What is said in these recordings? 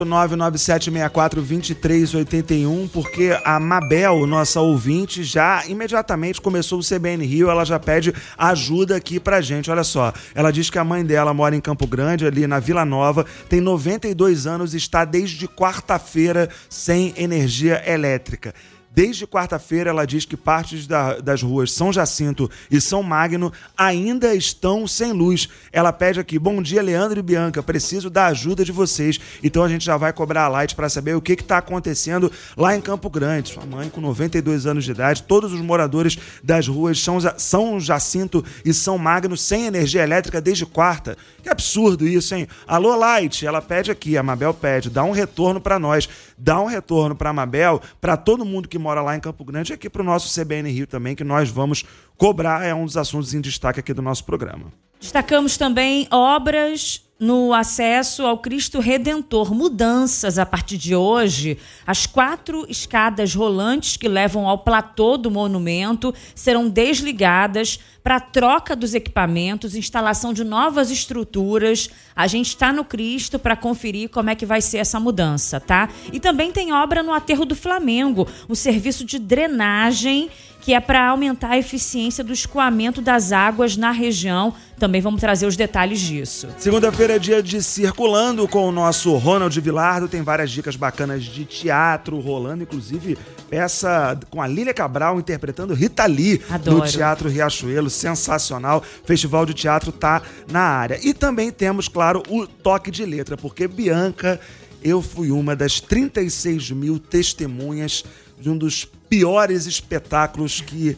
997642381, porque a Mabel, nossa ouvinte, já imediatamente começou o CBN Rio, ela já pede ajuda aqui pra gente. Olha só, ela diz que a mãe dela mora em Campo Grande, ali na Vila Nova, tem 92 anos e está desde quarta-feira sem energia elétrica. Desde quarta-feira, ela diz que partes das ruas São Jacinto e São Magno ainda estão sem luz. Ela pede aqui: bom dia, Leandro e Bianca, preciso da ajuda de vocês. Então a gente já vai cobrar a Light para saber o que está acontecendo lá em Campo Grande. Sua mãe com 92 anos de idade, todos os moradores das ruas São Jacinto e São Magno sem energia elétrica desde quarta. Que absurdo isso, hein? Alô, Light, ela pede aqui, a Mabel pede, dá um retorno para nós, dá um retorno para a Mabel, para todo mundo que mora lá em Campo Grande e aqui para o nosso CBN Rio também, que nós vamos cobrar, é um dos assuntos em destaque aqui do nosso programa. Destacamos também obras no acesso ao Cristo Redentor. Mudanças a partir de hoje. As 4 escadas rolantes que levam ao platô do monumento serão desligadas para a troca dos equipamentos, instalação de novas estruturas. A gente está no Cristo para conferir como é que vai ser essa mudança, tá? E também tem obra no Aterro do Flamengo, um serviço de drenagem que é para aumentar a eficiência do escoamento das águas na região. Também vamos trazer os detalhes disso. Segunda-feira é dia de Circulando com o nosso Ronald Vilardo. Tem várias dicas bacanas de teatro rolando, inclusive peça com a Lília Cabral interpretando Rita Lee. Adoro. No Teatro Riachuelo. Sensacional. Festival de Teatro tá na área. E também temos, claro, o Toque de Letra, porque Bianca, eu fui uma das 36 mil testemunhas de um dos piores espetáculos que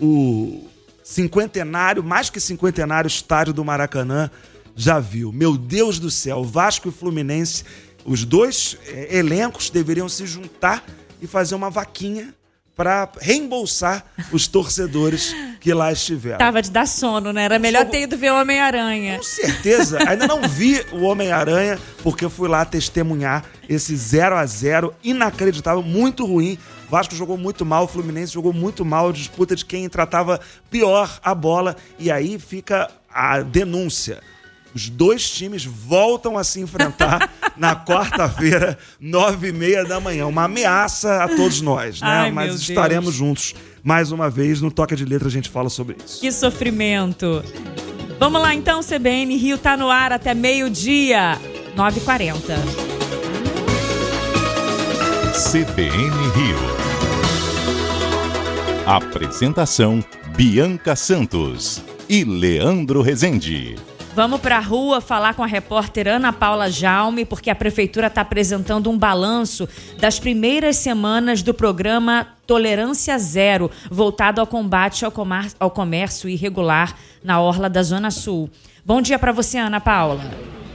o cinquentenário, mais que cinquentenário, estádio do Maracanã já viu. Meu Deus do céu, Vasco e Fluminense, os dois elencos deveriam se juntar e fazer uma vaquinha para reembolsar os torcedores que lá estiveram. Tava de dar sono, né? Era melhor ter ido ver o Homem-Aranha. Com certeza. Ainda não vi o Homem-Aranha, porque eu fui lá testemunhar esse 0-0 inacreditável, muito ruim. O Vasco jogou muito mal, o Fluminense jogou muito mal, a disputa de quem tratava pior a bola. E aí fica a denúncia. Os dois times voltam a se enfrentar na quarta-feira, 9h30 da manhã. Uma ameaça a todos nós, né? Ai, mas meu estaremos Deus. juntos mais uma vez. No Toque de Letra a gente fala sobre isso. Que sofrimento. Vamos lá então, CBN Rio tá no ar até meio-dia, 9h40. CBN Rio. Apresentação: Bianca Santos e Leandro Rezende. Vamos para a rua falar com a repórter Ana Paula Jaume, porque a Prefeitura está apresentando um balanço das primeiras semanas do programa Tolerância Zero, voltado ao combate ao comércio irregular na orla da Zona Sul. Bom dia para você, Ana Paula.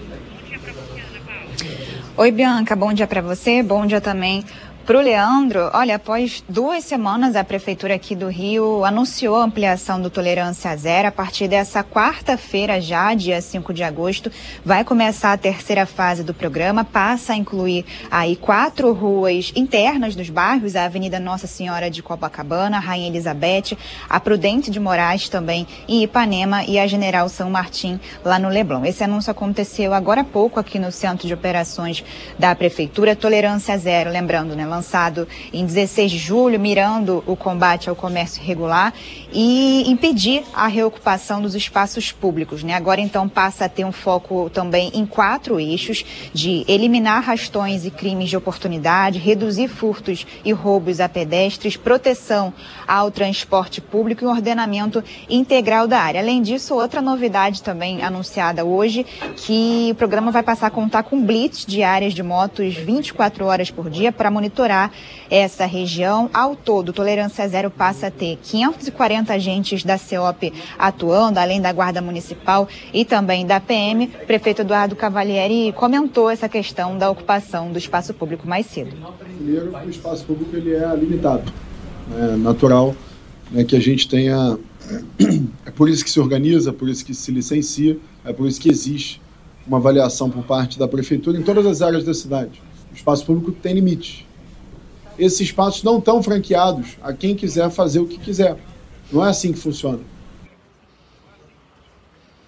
Oi, Bianca, bom dia para você, bom dia também para o Leandro. Olha, após 2 semanas, a Prefeitura aqui do Rio anunciou a ampliação do Tolerância Zero. A partir dessa quarta-feira, já dia 5 de agosto, vai começar a terceira fase do programa. Passa a incluir aí 4 ruas internas dos bairros: a Avenida Nossa Senhora de Copacabana, Rainha Elizabeth, a Prudente de Moraes também em Ipanema e a General São Martim lá no Leblon. Esse anúncio aconteceu agora há pouco aqui no Centro de Operações da Prefeitura. Tolerância Zero, lembrando, né, lançado em 16 de julho, mirando o combate ao comércio irregular e impedir a reocupação dos espaços públicos, né? Agora, então, passa a ter um foco também em 4 eixos: de eliminar rastões e crimes de oportunidade, reduzir furtos e roubos a pedestres, proteção ao transporte público e ordenamento integral da área. Além disso, outra novidade também anunciada hoje, que o programa vai passar a contar com blitz de áreas de motos 24 horas por dia para monitorar essa região. Ao todo, Tolerância Zero passa a ter 540 agentes da CEOP atuando, além da Guarda Municipal e também da PM. O prefeito Eduardo Cavalieri comentou essa questão da ocupação do espaço público mais cedo. Primeiro, o espaço público ele é limitado. É natural, né, que a gente tenha... É por isso que se organiza, por isso que se licencia, é por isso que existe uma avaliação por parte da Prefeitura em todas as áreas da cidade. O espaço público tem limite. Esses espaços não estão franqueados a quem quiser fazer o que quiser. Não é assim que funciona.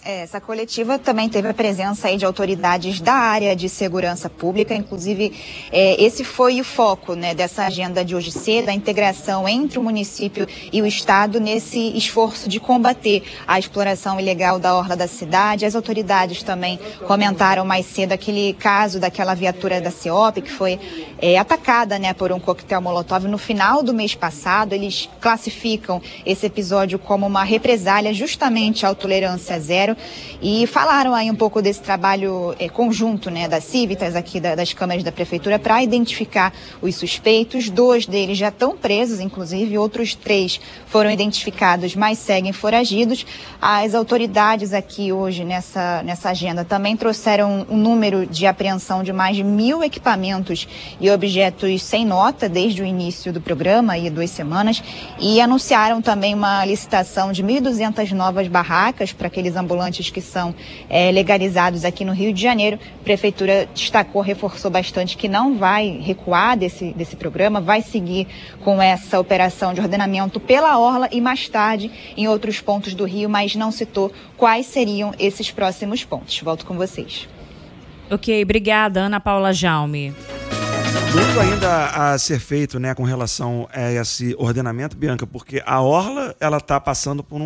Essa coletiva também teve a presença aí de autoridades da área de segurança pública, inclusive esse foi o foco, né, dessa agenda de hoje cedo, a integração entre o município e o estado nesse esforço de combater a exploração ilegal da orla da cidade. As autoridades também comentaram mais cedo aquele caso daquela viatura da CEOP que foi atacada, né, por um coquetel molotov no final do mês passado. Eles classificam esse episódio como uma represália justamente à tolerância zero. E falaram aí um pouco desse trabalho conjunto, né, das Cívitas aqui das câmaras da prefeitura para identificar os suspeitos. 2 deles já estão presos, inclusive outros 3 foram identificados, mas seguem foragidos. As autoridades aqui hoje nessa agenda também trouxeram um número de apreensão de mais de 1.000 equipamentos e objetos sem nota desde o início do programa, aí 2 semanas, e anunciaram também uma licitação de 1.200 novas barracas para aqueles ambulantes que são legalizados aqui no Rio de Janeiro. A prefeitura destacou, reforçou bastante que não vai recuar desse programa, vai seguir com essa operação de ordenamento pela orla e mais tarde em outros pontos do Rio, mas não citou quais seriam esses próximos pontos. Volto com vocês. Ok, obrigada, Ana Paula Jaume. Muito ainda a ser feito, né, com relação a esse ordenamento, Bianca, porque a orla ela está passando por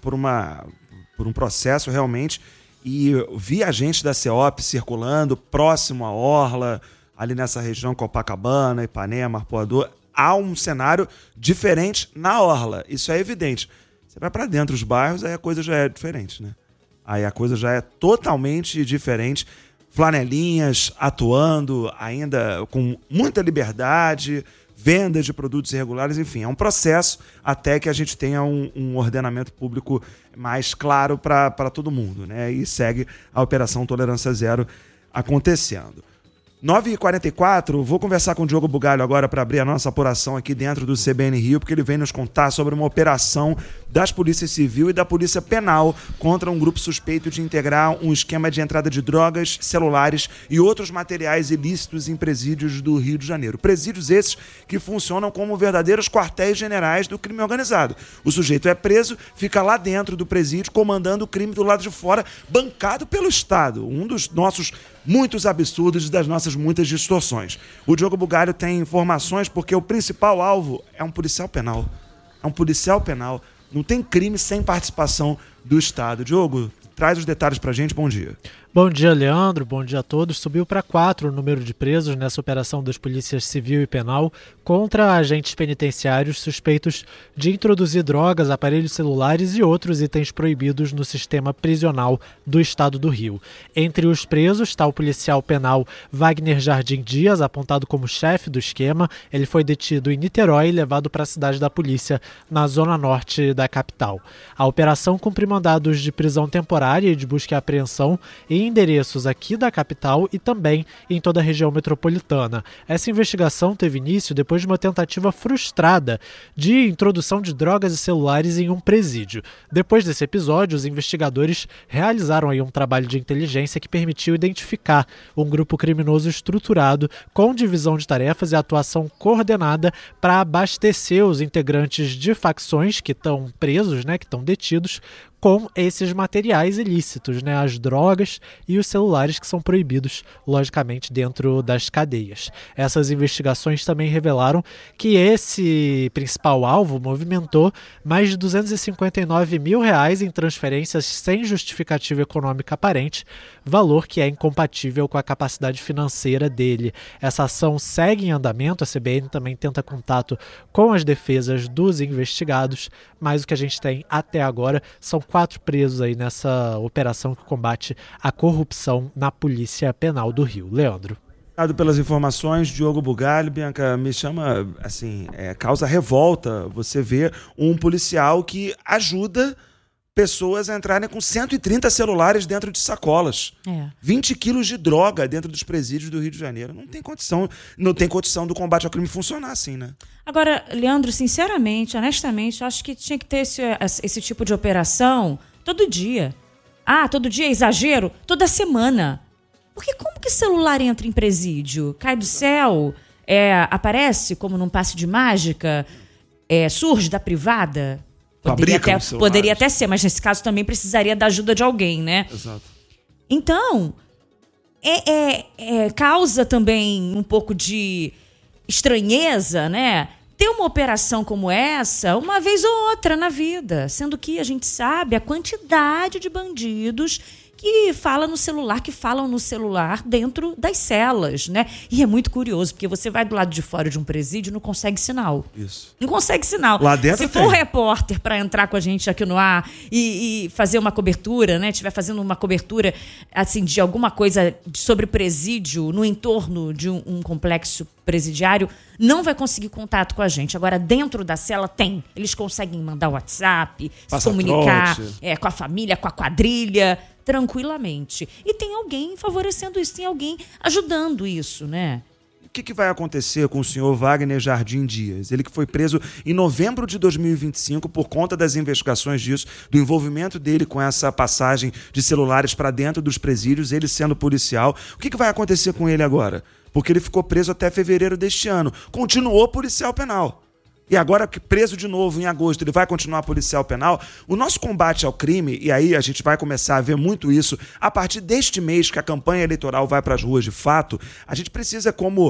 um processo realmente, e vi agentes da CEOP circulando próximo à orla, ali nessa região Copacabana, Ipanema, Arpoador. Há um cenário diferente na orla, isso é evidente. Você vai para dentro dos bairros, aí a coisa já é diferente, né? Aí a coisa já é totalmente diferente. Flanelinhas atuando ainda com muita liberdade, vendas de produtos irregulares, enfim, é um processo até que a gente tenha um ordenamento público mais claro para todo mundo, né? E segue a Operação Tolerância Zero acontecendo. 9h44, vou conversar com o Diogo Bugalho agora para abrir a nossa apuração aqui dentro do CBN Rio, porque ele vem nos contar sobre uma operação das Polícias Civil e da Polícia Penal contra um grupo suspeito de integrar um esquema de entrada de drogas, celulares e outros materiais ilícitos em presídios do Rio de Janeiro. Presídios esses que funcionam como verdadeiros quartéis generais do crime organizado. O sujeito é preso, fica lá dentro do presídio comandando o crime do lado de fora, bancado pelo Estado. Um dos nossos muitos absurdos e das nossas muitas distorções. O Diogo Bugalho tem informações porque o principal alvo é um policial penal. É um policial penal. Não tem crime sem participação do Estado. Diogo, traz os detalhes pra gente. Bom dia. Bom dia, Leandro. Bom dia a todos. Subiu para 4 o número de presos nessa operação das polícias civil e penal contra agentes penitenciários suspeitos de introduzir drogas, aparelhos celulares e outros itens proibidos no sistema prisional do estado do Rio. Entre os presos está o policial penal Wagner Jardim Dias, apontado como chefe do esquema. Ele foi detido em Niterói e levado para a cidade da polícia, na zona norte da capital. A operação cumpre mandados de prisão temporária e de busca e apreensão em endereços aqui da capital e também em toda a região metropolitana. Essa investigação teve início depois de uma tentativa frustrada de introdução de drogas e celulares em um presídio. Depois desse episódio, os investigadores realizaram aí um trabalho de inteligência que permitiu identificar um grupo criminoso estruturado com divisão de tarefas e atuação coordenada para abastecer os integrantes de facções que estão presos, né, que estão detidos, com esses materiais ilícitos, né, as drogas e os celulares que são proibidos, logicamente, dentro das cadeias. Essas investigações também revelaram que esse principal alvo movimentou mais de R$259 mil em transferências sem justificativa econômica aparente, valor que é incompatível com a capacidade financeira dele. Essa ação segue em andamento, a CBN também tenta contato com as defesas dos investigados, mas o que a gente tem até agora são 4 presos aí nessa operação que combate a corrupção na Polícia Penal do Rio. Leandro. Obrigado pelas informações, Diogo Bugalho. Bianca, me chama, assim, causa revolta você ver um policial que ajuda pessoas a entrarem com 130 celulares dentro de sacolas. 20 quilos de droga dentro dos presídios do Rio de Janeiro. Não tem condição do combate ao crime funcionar assim, né? Agora, Leandro, sinceramente, honestamente, acho que tinha que ter esse tipo de operação todo dia. Ah, todo dia é exagero? Toda semana. Porque como que celular entra em presídio? Cai do céu? Aparece como num passe de mágica? Surge da privada? Poderia até ser, mas nesse caso também precisaria da ajuda de alguém, né? Exato. Então, causa também um pouco de estranheza, né? Ter uma operação como essa uma vez ou outra na vida, sendo que a gente sabe a quantidade de bandidos que falam no celular dentro das celas, né? E é muito curioso, porque você vai do lado de fora de um presídio e não consegue sinal. Isso. Não consegue sinal. Lá dentro Se for um repórter para entrar com a gente aqui no ar e fazer uma cobertura, né? Estiver fazendo uma cobertura assim, de alguma coisa sobre presídio no entorno de um complexo presidiário, não vai conseguir contato com a gente. Agora, dentro da cela tem. Eles conseguem mandar WhatsApp, se comunicar com a família, com a quadrilha, tranquilamente. E tem alguém favorecendo isso, tem alguém ajudando isso, né? O que vai acontecer com o senhor Wagner Jardim Dias? Ele que foi preso em novembro de 2025 por conta das investigações disso, do envolvimento dele com essa passagem de celulares para dentro dos presídios, ele sendo policial. O que vai acontecer com ele agora? Porque ele ficou preso até fevereiro deste ano. Continuou policial penal. E agora, preso de novo em agosto, ele vai continuar policial penal. O nosso combate ao crime, e aí a gente vai começar a ver muito isso, a partir deste mês que a campanha eleitoral vai para as ruas de fato, a gente precisa, como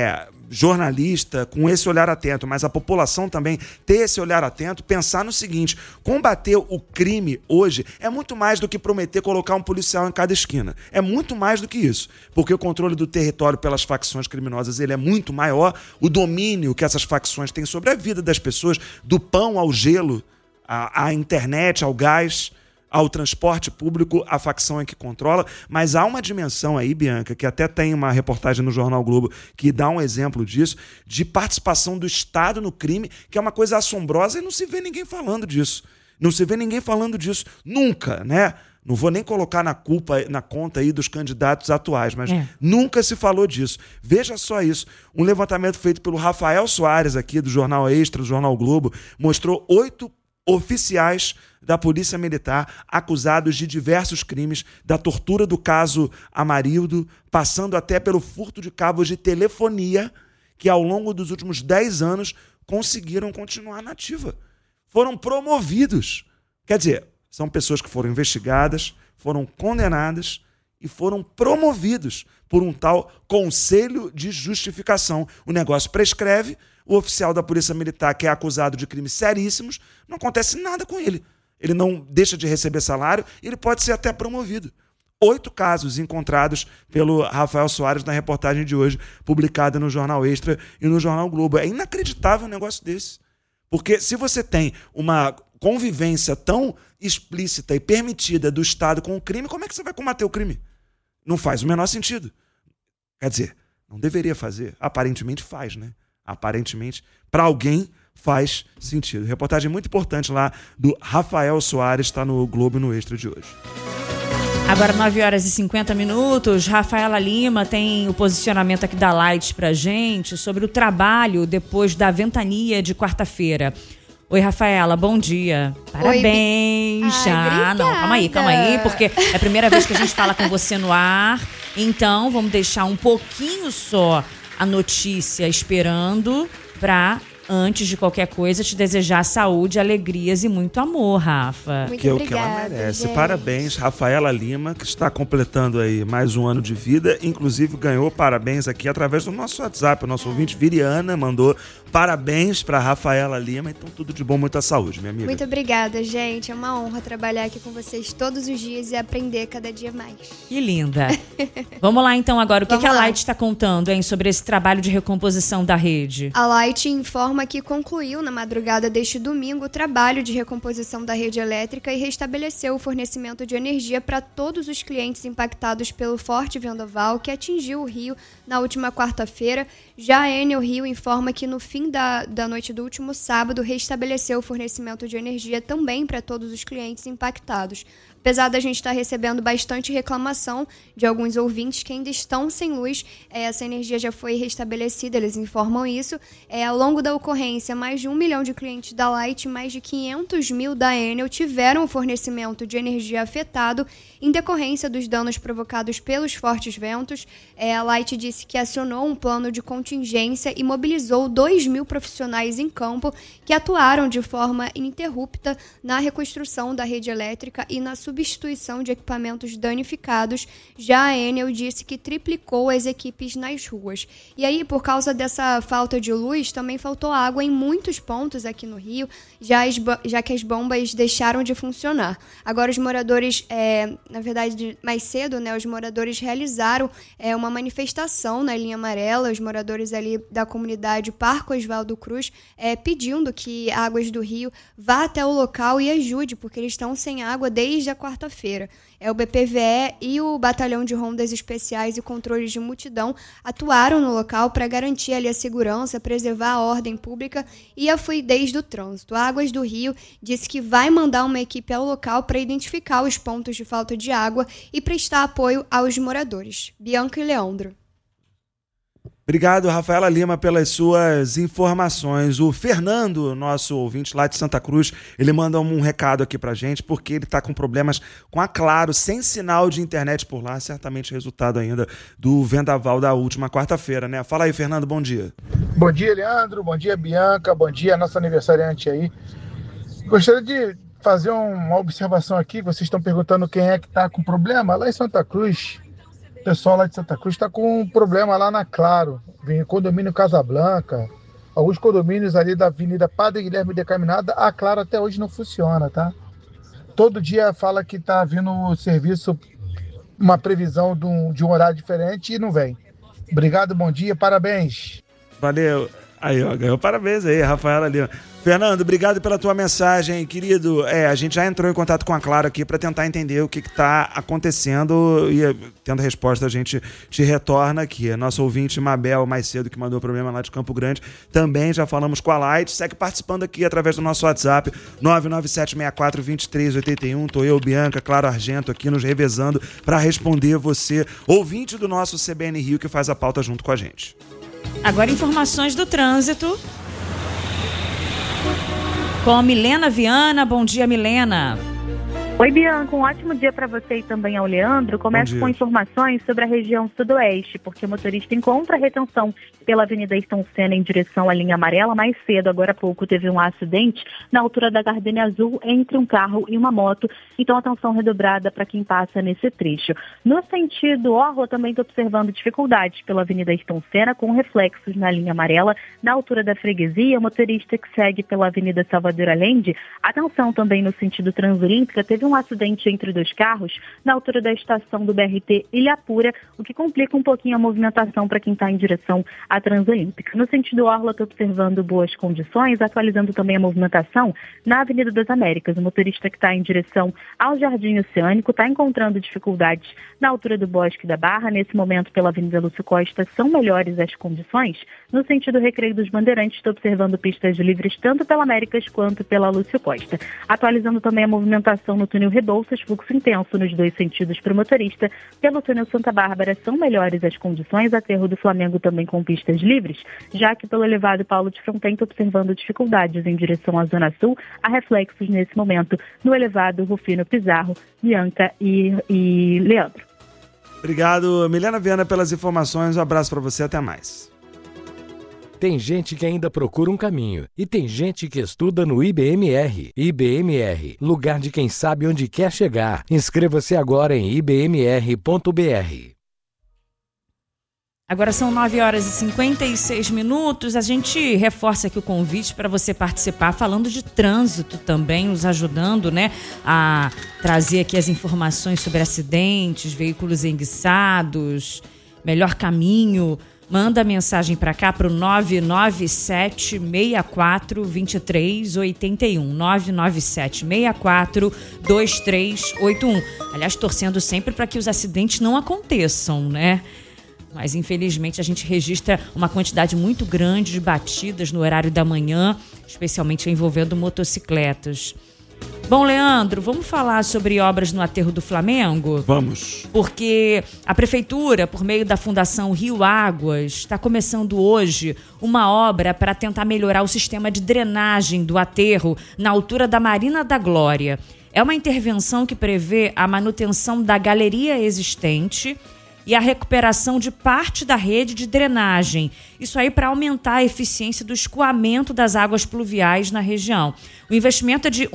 jornalista, com esse olhar atento, mas a população também ter esse olhar atento, pensar no seguinte: combater o crime hoje é muito mais do que prometer colocar um policial em cada esquina. É muito mais do que isso, porque o controle do território pelas facções criminosas ele é muito maior, o domínio que essas facções têm sobre a vida das pessoas, do pão ao gelo, à internet, ao gás, ao transporte público, a facção é que controla, mas há uma dimensão aí, Bianca, que até tem uma reportagem no Jornal Globo que dá um exemplo disso, de participação do Estado no crime, que é uma coisa assombrosa e não se vê ninguém falando disso. Não se vê ninguém falando disso nunca, né? Não vou nem colocar na conta aí dos candidatos atuais, mas nunca se falou disso. Veja só isso. Um levantamento feito pelo Rafael Soares aqui, do Jornal Extra, do Jornal Globo, mostrou 8 oficiais da Polícia Militar acusados de diversos crimes, da tortura do caso Amarildo, passando até pelo furto de cabos de telefonia, que ao longo dos últimos 10 anos conseguiram continuar na ativa. Foram promovidos. Quer dizer, são pessoas que foram investigadas, foram condenadas e foram promovidos por um tal conselho de justificação. O negócio prescreve, o oficial da Polícia Militar, que é acusado de crimes seríssimos, não acontece nada com ele. Ele não deixa de receber salário e ele pode ser até promovido. 8 casos encontrados pelo Rafael Soares na reportagem de hoje, publicada no Jornal Extra e no Jornal Globo. É inacreditável um negócio desse. Porque se você tem uma convivência tão explícita e permitida do Estado com o crime, como é que você vai combater o crime? Não faz o menor sentido. Quer dizer, não deveria fazer. Aparentemente faz, né? Aparentemente, para alguém faz sentido. Reportagem muito importante lá do Rafael Soares, está no Globo e no Extra de hoje. Agora, 9h50, Rafaela Lima tem o posicionamento aqui da Light pra gente sobre o trabalho depois da ventania de quarta-feira. Oi, Rafaela, bom dia. Parabéns. Não, calma aí, porque é a primeira vez que a gente fala com você no ar. Então, vamos deixar um pouquinho só a notícia esperando para, antes de qualquer coisa, te desejar saúde, alegrias e muito amor, Rafa. Muito obrigada, que ela merece. Gente. Parabéns, Rafaela Lima, que está completando aí mais um ano de vida. Inclusive, ganhou parabéns aqui através do nosso WhatsApp. O nosso ouvinte, Viriana, mandou parabéns para Rafaela Lima. Então, tudo de bom, muita saúde, minha amiga. Muito obrigada, gente. É uma honra trabalhar aqui com vocês todos os dias e aprender cada dia mais. Que linda. Vamos lá, então, agora. O que a Light está contando, hein, sobre esse trabalho de recomposição da rede? A Light informa que concluiu na madrugada deste domingo o trabalho de recomposição da rede elétrica e restabeleceu o fornecimento de energia para todos os clientes impactados pelo forte vendaval que atingiu o Rio na última quarta-feira. Já a Enel Rio informa que no fim da noite do último sábado restabeleceu o fornecimento de energia também para todos os clientes impactados. Apesar da gente estar recebendo bastante reclamação de alguns ouvintes que ainda estão sem luz, essa energia já foi restabelecida, eles informam isso. Ao longo da ocorrência, mais de 1 milhão de clientes da Light e mais de 500 mil da Enel tiveram o fornecimento de energia afetado em decorrência dos danos provocados pelos fortes ventos. A Light disse que acionou um plano de contingência e mobilizou 2.000 profissionais em campo que atuaram de forma ininterrupta na reconstrução da rede elétrica e na substituição de equipamentos danificados. Já a Enel disse que triplicou as equipes nas ruas. E aí, por causa dessa falta de luz, também faltou água em muitos pontos aqui no Rio, já que as bombas deixaram de funcionar. Agora os moradores, na verdade, mais cedo, né, os moradores realizaram uma manifestação na linha amarela, os moradores ali da comunidade Parque Oswaldo Cruz, pedindo que a Águas do Rio vá até o local e ajude, porque eles estão sem água desde a quarta-feira. O BPVE e o Batalhão de Rondas Especiais e Controles de Multidão atuaram no local para garantir ali a segurança, preservar a ordem pública e a fluidez do trânsito. A Águas do Rio disse que vai mandar uma equipe ao local para identificar os pontos de falta de água e prestar apoio aos moradores. Bianca e Leandro. Obrigado, Rafaela Lima, pelas suas informações. O Fernando, nosso ouvinte lá de Santa Cruz, ele manda um recado aqui pra gente, porque ele tá com problemas com a Claro, sem sinal de internet por lá, certamente resultado ainda do vendaval da última quarta-feira, né? Fala aí, Fernando, bom dia. Bom dia, Leandro, bom dia, Bianca, bom dia, nossa aniversariante aí. Gostaria de fazer uma observação aqui, vocês estão perguntando quem é que tá com problema. Lá em Santa Cruz, o pessoal lá de Santa Cruz está com um problema lá na Claro, condomínio Casablanca, alguns condomínios ali da Avenida Padre Guilherme de Caminada, a Claro até hoje não funciona, tá? Todo dia fala que tá vindo o serviço, uma previsão de um horário diferente e não vem. Obrigado, bom dia, parabéns. Valeu. Aí, ó, ganhou parabéns aí, Rafaela Lima. Fernando, obrigado pela tua mensagem, querido. A gente já entrou em contato com a Claro aqui para tentar entender o que está acontecendo e, tendo resposta, a gente te retorna aqui. Nosso ouvinte Mabel, mais cedo, que mandou o problema lá de Campo Grande, também já falamos com a Light. Segue participando aqui através do nosso WhatsApp, 99764-2381. Tô eu, Bianca, Claro Argento, aqui nos revezando para responder você, ouvinte do nosso CBN Rio, que faz a pauta junto com a gente. Agora informações do trânsito com Milena Viana. Bom dia, Milena. Oi, Bianca, um ótimo dia para você e também ao Leandro. Começo com informações sobre a região sudoeste, porque o motorista encontra retenção pela Avenida Ayrton Senna em direção à linha amarela. Mais cedo, agora há pouco, teve um acidente na altura da Gardenia Azul entre um carro e uma moto. Então, atenção redobrada para quem passa nesse trecho. No sentido Orla, também estou observando dificuldades pela Avenida Ayrton Senna, com reflexos na linha amarela, na altura da Freguesia. O motorista que segue pela Avenida Salvador Allende, atenção também no sentido Transolímpica, teve um acidente entre dois carros na altura da estação do BRT Ilhapura, o que complica um pouquinho a movimentação para quem está em direção à Transolímpica. No sentido Orla, estou observando boas condições, atualizando também a movimentação na Avenida das Américas. O motorista que está em direção ao Jardim Oceânico está encontrando dificuldades na altura do Bosque da Barra. Nesse momento, pela Avenida Lúcio Costa, são melhores as condições. No sentido Recreio dos Bandeirantes, estou observando pistas livres tanto pela Américas quanto pela Lúcio Costa. Atualizando também a movimentação no túnel Rebouças, fluxo intenso nos dois sentidos para o motorista. Pelo túnel Santa Bárbara, são melhores as condições, aterro do Flamengo também com pistas livres, já que pelo elevado Paulo de Fronten, estou observando dificuldades em direção à Zona Sul, há reflexos nesse momento no elevado Rufino Pizarro, Bianca e Leandro. Obrigado, Milena Viana, pelas informações. Um abraço para você, até mais. Tem gente que ainda procura um caminho e tem gente que estuda no IBMR. IBMR, lugar de quem sabe onde quer chegar. Inscreva-se agora em ibmr.br. Agora são 9h56. A gente reforça aqui o convite para você participar, falando de trânsito também, nos ajudando, né, a trazer aqui as informações sobre acidentes, veículos enguiçados, melhor caminho. Manda mensagem para cá para o 997-64-2381. 997-64-2381. Aliás, torcendo sempre para que os acidentes não aconteçam, né? Mas, infelizmente, a gente registra uma quantidade muito grande de batidas no horário da manhã, especialmente envolvendo motocicletas. Bom, Leandro, vamos falar sobre obras no aterro do Flamengo? Vamos. Porque a Prefeitura, por meio da Fundação Rio Águas, está começando hoje uma obra para tentar melhorar o sistema de drenagem do aterro na altura da Marina da Glória. É uma intervenção que prevê a manutenção da galeria existente e a recuperação de parte da rede de drenagem. Isso aí para aumentar a eficiência do escoamento das águas pluviais na região. O investimento é de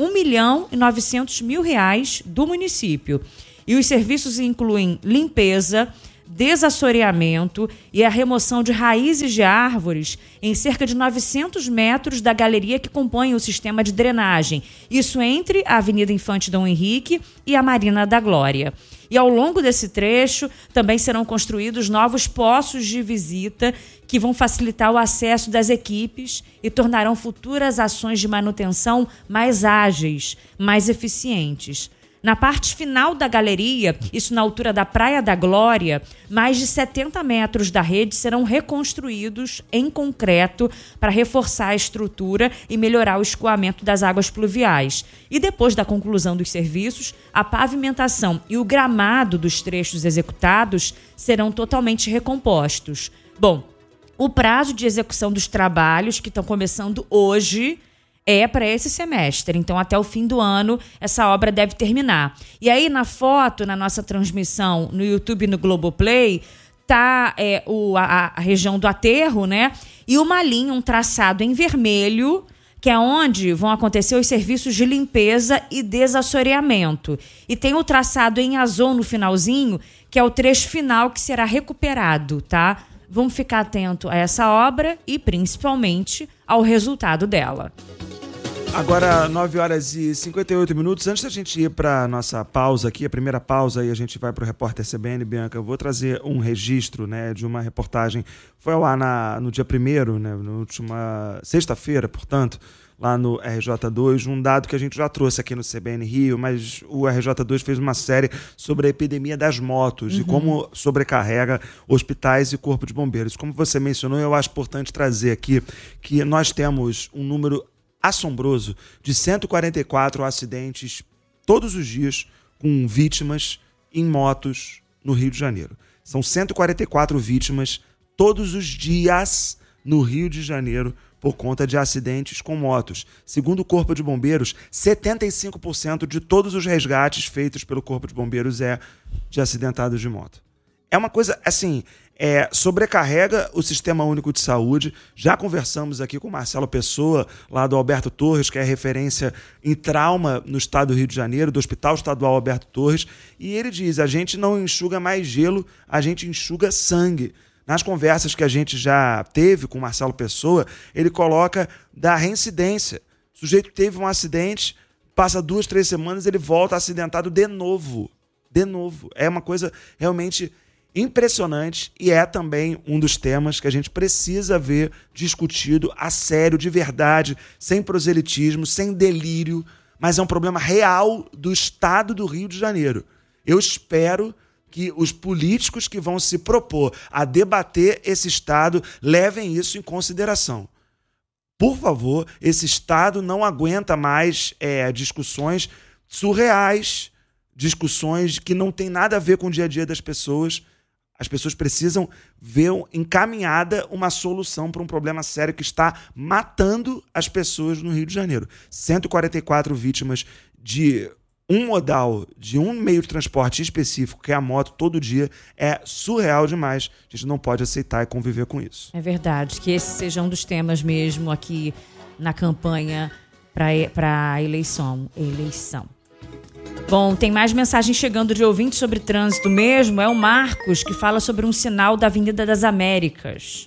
R$1.900.000 do município. E os serviços incluem limpeza, desassoreamento e a remoção de raízes de árvores em cerca de 900 metros da galeria que compõe o sistema de drenagem. Isso entre a Avenida Infante Dom Henrique e a Marina da Glória. E ao longo desse trecho também serão construídos novos poços de visita que vão facilitar o acesso das equipes e tornarão futuras ações de manutenção mais ágeis, mais eficientes. Na parte final da galeria, isso na altura da Praia da Glória, mais de 70 metros da rede serão reconstruídos em concreto para reforçar a estrutura e melhorar o escoamento das águas pluviais. E depois da conclusão dos serviços, a pavimentação e o gramado dos trechos executados serão totalmente recompostos. Bom, o prazo de execução dos trabalhos, que estão começando hoje, é para esse semestre. Então, até o fim do ano, essa obra deve terminar. E aí, na foto, na nossa transmissão no YouTube e no Globoplay, tá a região do aterro, né? E uma linha, um traçado em vermelho, que é onde vão acontecer os serviços de limpeza e desassoreamento. E tem o traçado em azul no finalzinho, que é o trecho final que será recuperado, tá? Vamos ficar atento a essa obra e, principalmente, ao resultado dela. Agora, 9h58. Antes da gente ir para a nossa pausa aqui, a primeira pausa, e a gente vai para o repórter CBN, Bianca, eu vou trazer um registro, né, de uma reportagem. Foi ao ar no dia 1º, né, na última sexta-feira, portanto, lá no RJ2, um dado que a gente já trouxe aqui no CBN Rio, mas o RJ2 fez uma série sobre a epidemia das motos e como sobrecarrega hospitais e corpo de bombeiros. Como você mencionou, eu acho importante trazer aqui que nós temos um número assombroso de 144 acidentes todos os dias com vítimas em motos no Rio de Janeiro. São 144 vítimas todos os dias no Rio de Janeiro por conta de acidentes com motos. Segundo o Corpo de Bombeiros, 75% de todos os resgates feitos pelo Corpo de Bombeiros é de acidentados de moto. É uma coisa, assim, sobrecarrega o Sistema Único de Saúde. Já conversamos aqui com o Marcelo Pessoa, lá do Alberto Torres, que é referência em trauma no estado do Rio de Janeiro, do Hospital Estadual Alberto Torres, e ele diz, a gente não enxuga mais gelo, a gente enxuga sangue. Nas conversas que a gente já teve com o Marcelo Pessoa, ele coloca da reincidência. O sujeito teve um acidente, passa 2, 3 semanas, ele volta acidentado de novo. De novo. É uma coisa realmente impressionante e é também um dos temas que a gente precisa ver discutido a sério, de verdade, sem proselitismo, sem delírio, mas é um problema real do estado do Rio de Janeiro. Eu espero que os políticos que vão se propor a debater esse estado levem isso em consideração. Por favor, esse estado não aguenta mais discussões surreais, discussões que não têm nada a ver com o dia a dia das pessoas. As pessoas precisam ver encaminhada uma solução para um problema sério que está matando as pessoas no Rio de Janeiro. 144 vítimas de um modal, de um meio de transporte específico, que é a moto, todo dia, é surreal demais. A gente não pode aceitar e conviver com isso. É verdade, que esse seja um dos temas mesmo aqui na campanha para a eleição. Bom, tem mais mensagem chegando de ouvintes sobre trânsito mesmo. É o Marcos, que fala sobre um sinal da Avenida das Américas.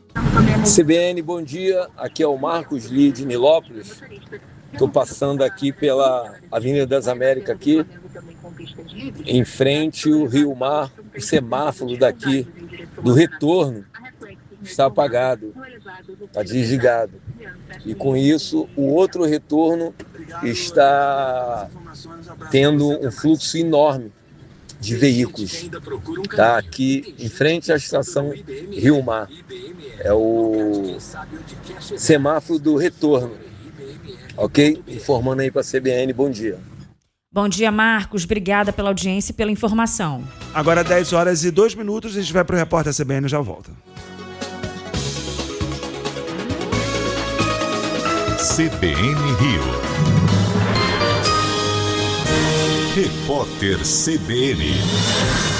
CBN, bom dia. Aqui é o Marcos Lee de Nilópolis. Estou passando aqui pela Avenida das Américas, aqui, em frente ao Rio Mar. O semáforo daqui, do retorno, está apagado, está desligado. E com isso, o outro retorno está tendo um fluxo enorme de veículos. Tá aqui em frente à estação Rio Mar. É o semáforo do retorno, Ok? Informando aí para a CBN, bom dia. Bom dia, Marcos. Obrigada pela audiência e pela informação. Agora 10h02, a gente vai para o Repórter CBN e já volta. CBN Rio. Repórter CBN.